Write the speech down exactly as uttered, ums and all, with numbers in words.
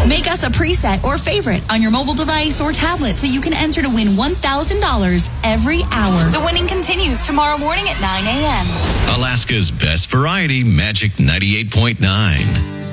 Make us a preset or favorite on your mobile device or tablet so you can enter to win one thousand dollars every hour. The winning continues tomorrow morning at nine a.m. Alaska's best variety, Magic ninety-eight point nine.